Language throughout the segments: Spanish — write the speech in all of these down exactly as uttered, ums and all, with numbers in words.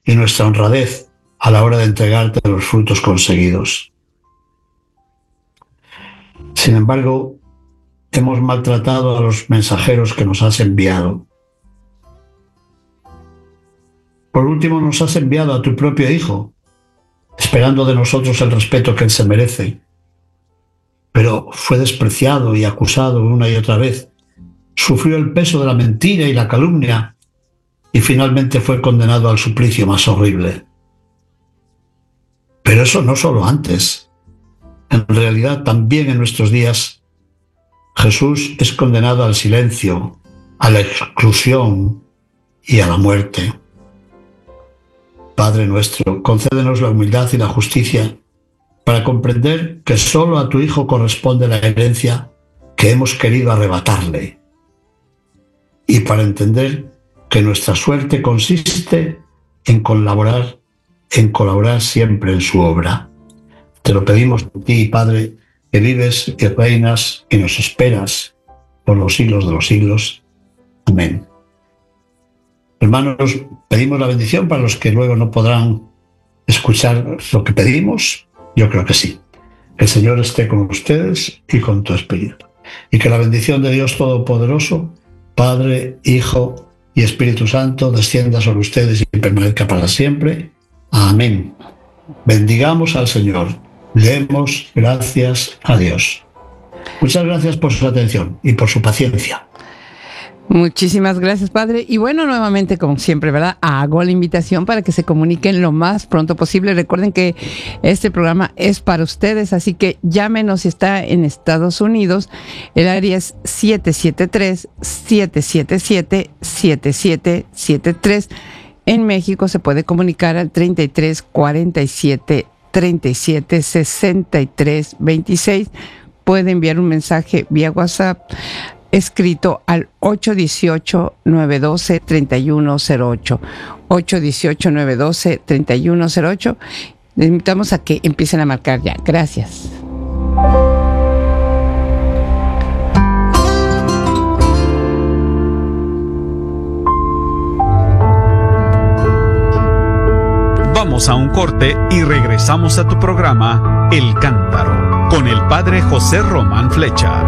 y nuestra honradez a la hora de entregarte los frutos conseguidos. Sin embargo, hemos maltratado a los mensajeros que nos has enviado. Por último, nos has enviado a tu propio Hijo, esperando de nosotros el respeto que Él se merece. Pero fue despreciado y acusado una y otra vez. Sufrió el peso de la mentira y la calumnia y finalmente fue condenado al suplicio más horrible. Pero eso no solo antes. En realidad, también en nuestros días, Jesús es condenado al silencio, a la exclusión y a la muerte. Padre nuestro, concédenos la humildad y la justicia para comprender que solo a tu Hijo corresponde la herencia que hemos querido arrebatarle, y para entender que nuestra suerte consiste en colaborar, en colaborar siempre en su obra. Te lo pedimos a ti, Padre, que vives y reinas y nos esperas por los siglos de los siglos. Amén. Hermanos, pedimos la bendición para los que luego no podrán escuchar lo que pedimos. Yo creo que sí. El Señor esté con ustedes y con tu espíritu. Y que la bendición de Dios Todopoderoso, Padre, Hijo y Espíritu Santo, descienda sobre ustedes y permanezca para siempre. Amén. Bendigamos al Señor. Demos gracias a Dios. Muchas gracias por su atención y por su paciencia. Muchísimas gracias, Padre. Y bueno, nuevamente, como siempre, ¿verdad? Hago la invitación para que se comuniquen lo más pronto posible. Recuerden que este programa es para ustedes, así que llámenos si está en Estados Unidos. El área es siete siete tres, siete siete siete, siete siete siete tres. En México se puede comunicar al treinta y tres cuarenta y siete treinta y siete sesenta y tres veintiséis. Puede enviar un mensaje vía WhatsApp escrito al ocho uno ocho, nueve uno dos, tres uno cero ocho. ocho uno ocho, nueve uno dos, tres uno cero ocho. Les invitamos a que empiecen a marcar ya. Gracias. Vamos a un corte y regresamos a tu programa El Cántaro con el Padre José Román Flecha.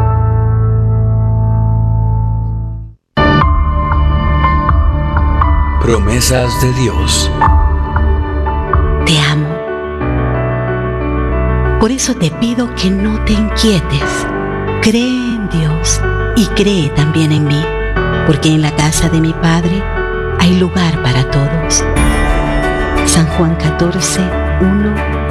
Promesas de Dios. Te amo. Por eso te pido que no te inquietes. Cree en Dios y cree también en mí, porque en la casa de mi Padre hay lugar para todos. San Juan catorce, uno